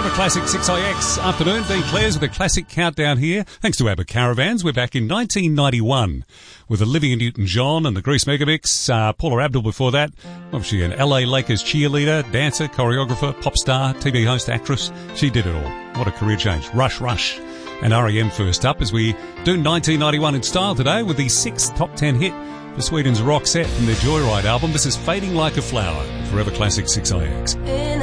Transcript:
Forever Classic 6IX afternoon. Dean Clares with a classic countdown here. Thanks to ABBA Caravans. We're back in 1991 with Olivia Newton-John and the Grease Megamix. Paula Abdul before that. Obviously an LA Lakers cheerleader, dancer, choreographer, pop star, TV host, actress. She did it all. What a career change. Rush Rush. And R.E.M. first up as we do 1991 in style today with the 6th top 10 hit for Sweden's Roxette from their Joyride album. This is Fading Like a Flower. Forever Classic 6IX.